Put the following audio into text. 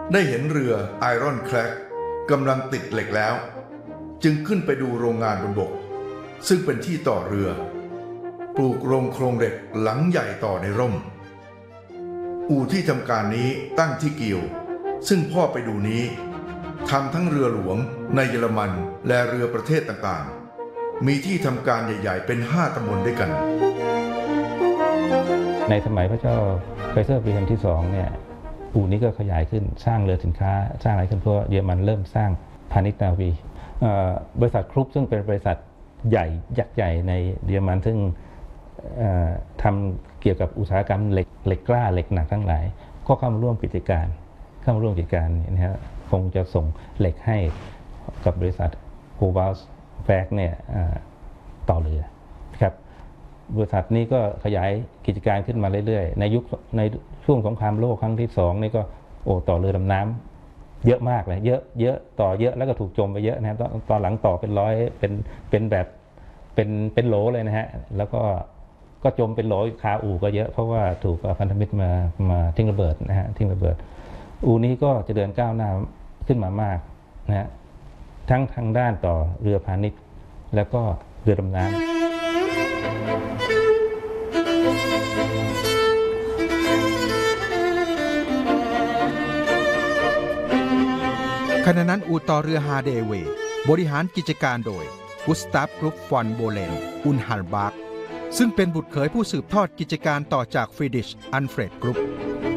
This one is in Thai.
ได้เห็นเรือไอรอนแคลกกำลังติดเหล็กแล้วจึงขึ้นไปดูโรงงานบนบกซึ่งเป็นที่ต่อเรือปลูกโรงโครงเหล็กหลังใหญ่ต่อในร่มอู่ที่ทำการนี้ตั้งที่กิลซึ่งพ่อไปดูนี้ทำทั้งเรือหลวงในเยอรมันและเรือประเทศต่างๆมีที่ทำการใหญ่ๆเป็น5 ตำบลด้วยกันในสมัยพระเจ้าไคเซอร์ปีที่ 2เนี่ยอู่นี้ก็ขยายขึ้นสร้างเรือสินค้าสร้างอะไรขึ้นเพราะเยอรมันเริ่มสร้างพาณิชย์นาวีบริษัทครุปซึ่งเป็นบริษัทใหญ่ยักษ์ใหญ่ในเยอรมันซึ่งทำเกี่ยวกับอุตสาหกรรมเหล็กกล้าเหล็กหนักทั้งหลายก็เข้ามาร่วมกิจการนะฮะคงจะส่งเหล็กให้กับบริษัทโฮวาลส์แฟกเนี่ยต่อเรือครับบริษัทนี้ก็ขยายกิจการขึ้นมาเรื่อยๆในช่วงสงครามโลกครั้งที่2นี่ก็ต่อเรือดำน้ำเยอะมากเลยเยอะต่อเยอะแล้วก็ถูกจมไปเยอะนะตอนหลังต่อเป็นร้อยเป็นแบบเป็นโหลเลยนะฮะแล้วก็จมเป็นโหลคาอู่ก็เยอะเพราะว่าถูกพันธมิตรมาทิ้งระเบิดนะฮะทิ้งระเบิดอู่นี้ก็จะเดินก้าวหน้าขึ้นมามากนะฮะทั้งทางด้านต่อเรือพาณิชย์แล้วก็เรือดำน้ำขณะนั้นอู่ต่อเรือฮาเดเวย์บริหารกิจการโดยกุสตาฟกรุ๊ปฟอนโบเลนอุนฮัลบาร์กซึ่งเป็นบุตรเขยผู้สืบทอดกิจการต่อจากฟรีดิชอันเฟรดกรุ๊ป